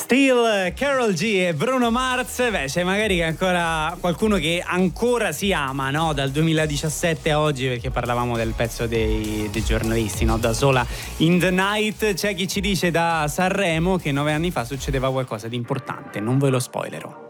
Still, Karol G e Bruno Mars. Beh, c'è magari che ancora qualcuno che ancora si ama, no? Dal 2017 a oggi, perché parlavamo del pezzo dei giornalisti, no? Da sola in the night. C'è chi ci dice da Sanremo che 9 anni fa succedeva qualcosa di importante, non ve lo spoilerò.